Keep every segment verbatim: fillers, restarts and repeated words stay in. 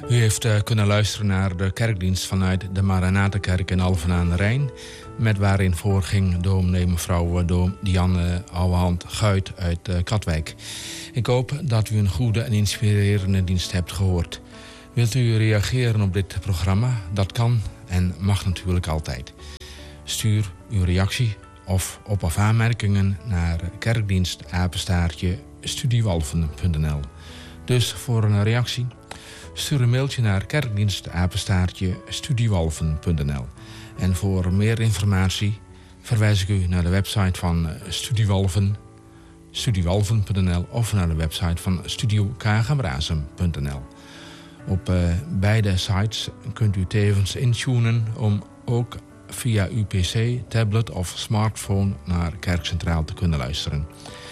U heeft uh, kunnen luisteren naar de kerkdienst vanuit de Maranatha-kerk in Alphen aan de Rijn, met waarin voorging dominee mevrouw Dom Dianne Ouwehand Guit uit uh, Katwijk. Ik hoop dat u een goede en inspirerende dienst hebt gehoord. Wilt u reageren op dit programma? Dat kan en mag natuurlijk altijd. Stuur uw reactie of op- of aanmerkingen naar kerkdienst apenstaartje studiewalven punt n l. Dus voor een reactie, stuur een mailtje naar kerkdienst apenstaartje studiewalven punt n l. En voor meer informatie verwijs ik u naar de website van Studiewalven, studiewalven punt n l, of naar de website van studio kagambrazen punt n l. Op uh, beide sites kunt u tevens intunen om ook via uw pc, tablet of smartphone naar Kerkcentraal te kunnen luisteren.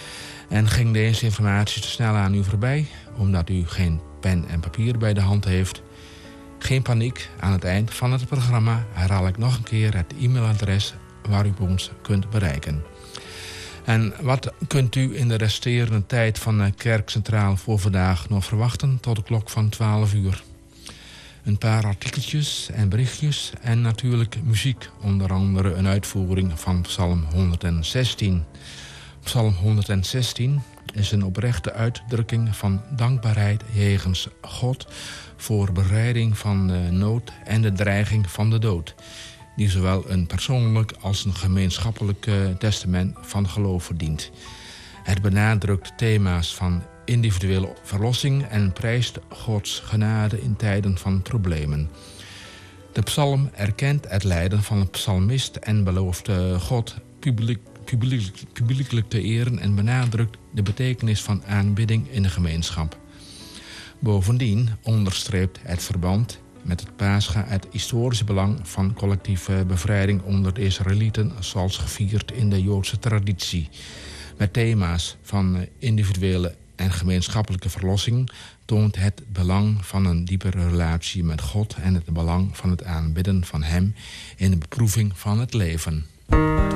En ging deze informatie te snel aan u voorbij, omdat u geen pen en papier bij de hand heeft? Geen paniek, aan het eind van het programma herhaal ik nog een keer het e-mailadres waar u ons kunt bereiken. En wat kunt u in de resterende tijd van de Kerkcentraal voor vandaag nog verwachten tot de klok van twaalf uur? Een paar artikeltjes en berichtjes en natuurlijk muziek, onder andere een uitvoering van Psalm honderdzestien. Psalm honderdzestien is een oprechte uitdrukking van dankbaarheid jegens God voor bevrijding van de nood en de dreiging van de dood, die zowel een persoonlijk als een gemeenschappelijk testament van geloof verdient. Het benadrukt thema's van individuele verlossing en prijst Gods genade in tijden van problemen. De psalm erkent het lijden van een psalmist en belooft God publiek, publiek, publiekelijk te eren en benadrukt de betekenis van aanbidding in de gemeenschap. Bovendien onderstreept het verband met het Pascha het historische belang van collectieve bevrijding onder de Israëlieten, zoals gevierd in de Joodse traditie. Met thema's van individuele en gemeenschappelijke verlossing toont het belang van een diepere relatie met God en het belang van het aanbidden van Hem in de beproeving van het leven.